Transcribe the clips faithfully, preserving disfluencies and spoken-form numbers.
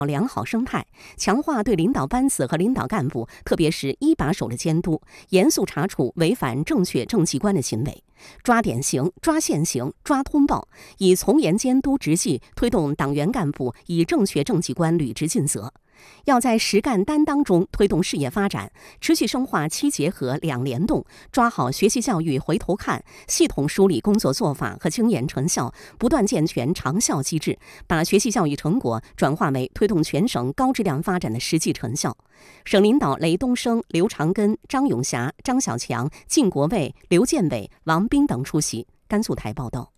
良好生态，强化对领导班子和领导干部，特别是一把手的监督，严肃查处违反正确政绩观的行为，抓典型、抓现行、抓通报，以从严监督执纪，推动党员干部以正确政绩观履职尽责。要在实干担当中推动事业发展，持续深化七结合、两联动，抓好学习教育回头看，系统梳理工作做法和经验成效，不断健全长效机制，把学习教育成果转化为推动全省高质量发展的实际成效。省领导雷东升、刘长根、张永霞、张小强、靳国卫、刘建伟、王斌等出席。甘肃台报道。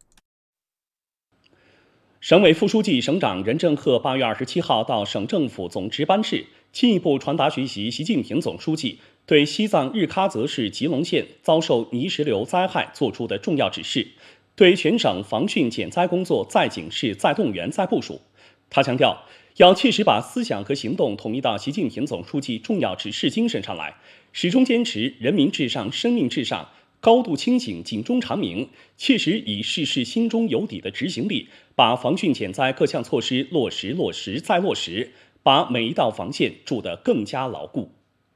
省委副书记、省长任正鹤八月二十七号到省政府总值班室，进一步传达学习习近平总书记对西藏日喀则市吉隆县遭受泥石流灾害作出的重要指示，对全省防汛减灾工作再警示、再动员、再部署。他强调，要切实把思想和行动统一到习近平总书记重要指示精神上来，始终坚持人民至上、生命至上，高度清醒、警钟长鸣，切实以事事心中有底的执行力，把防汛减灾各项措施落实、落实再落实，把每一道防线筑得更加牢固。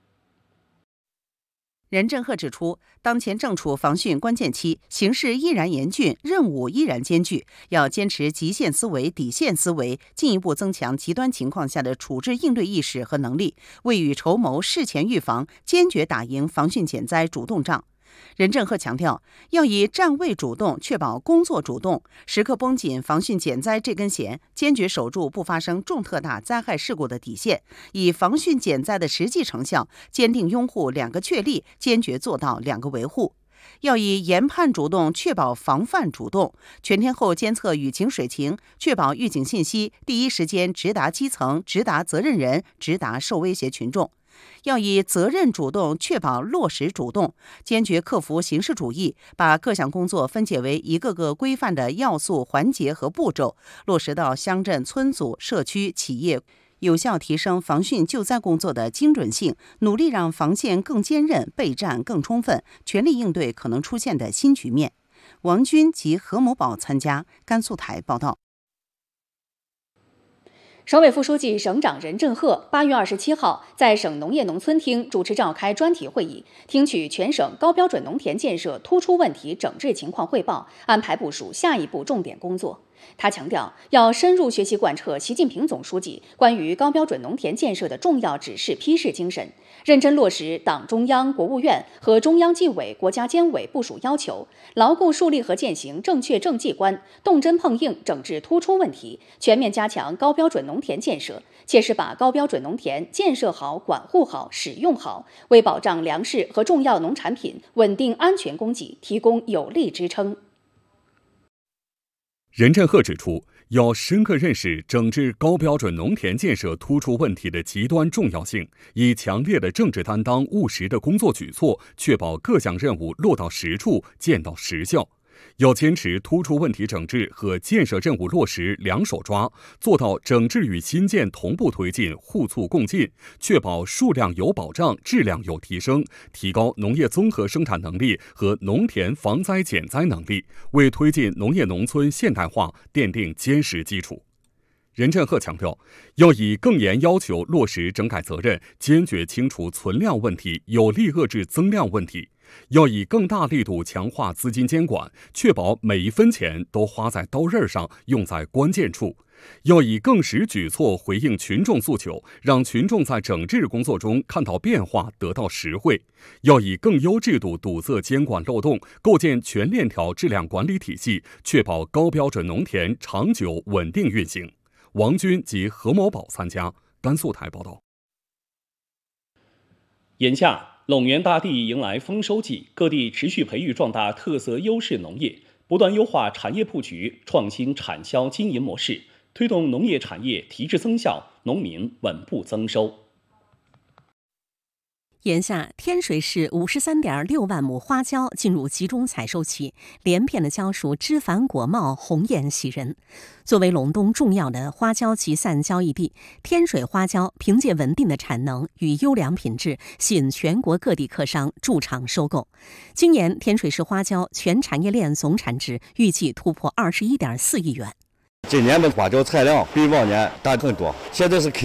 任正鹤指出，当前正处防汛关键期，形势依然严峻，任务依然艰巨，要坚持极限思维、底线思维，进一步增强极端情况下的处置应对意识和能力，未雨绸缪、事前预防，坚决打赢防汛减灾主动仗。任正鹤强调，要以站位主动确保工作主动，时刻绷紧防汛减灾这根弦，坚决守住不发生重特大灾害事故的底线，以防汛减灾的实际成效，坚定拥护两个确立，坚决做到两个维护。要以研判主动确保防范主动，全天候监测雨情水情，确保预警信息第一时间直达基层、直达责任人、直达受威胁群众。要以责任主动确保落实主动，坚决克服形式主义，把各项工作分解为一个个规范的要素、环节和步骤，落实到乡镇、村组、社区、企业，有效提升防汛救灾工作的精准性，努力让防线更坚韧、备战更充分，全力应对可能出现的新局面。王军及何某宝参加。甘肃台报道。 省委副书记、省长任正鹤八月二十七号在省农业农村厅主持召开专题会议，听取全省高标准农田建设突出问题整治情况汇报，安排部署下一步重点工作。他强调，要深入学习贯彻习近平总书记关于高标准农田建设的重要指示批示精神，认真落实党中央、国务院和中央纪委、国家监委部署要求，牢固树立和践行正确政绩观，动真碰硬整治突出问题，全面加强高标准农田建设，切实把高标准农田建设好、管护好、使用好，为保障粮食和重要农产品稳定安全供给提供有力支撑。 任正鹤指出，要深刻认识整治高标准农田建设突出问题的极端重要性，以强烈的政治担当、务实的工作举措，确保各项任务落到实处、见到实效。要坚持突出问题整治和建设任务落实两手抓，做到整治与新建同步推进、互促共进，确保数量有保障、质量有提升，提高农业综合生产能力和农田防灾减灾能力，为推进农业农村现代化奠定坚实基础。任正鹤强调，要以更严要求落实整改责任，坚决清除存量问题，有力遏制增量问题。要以更大力度强化资金监管，确保每一分钱都花在刀刃上，用在关键处。要以更实举措回应群众诉求，让群众在整治工作中看到变化，得到实惠。要以更优制度堵塞监管漏洞，构建全链条质量管理体系，确保高标准农田长久稳定运行。王军及何某宝参加。甘肃台报道。 眼下陇源大地迎来丰收季，各地持续培育壮大特色优势农业，不断优化产业布局，创新产销经营模式，推动农业产业提质增效，农民稳步增收。 眼下，天水市五十三点六万亩花椒进入集中采收期，连片的蕉树枝繁果茂，红艳喜人。作为陇东重要的花椒集散交易地，天水花椒凭借稳定的产能与优良品质，吸引全国各地客商驻场收购。今年，天水市花椒全产业链总产值预计突破二十一点四亿元。 今年的花椒产量比往年大很多，现在是开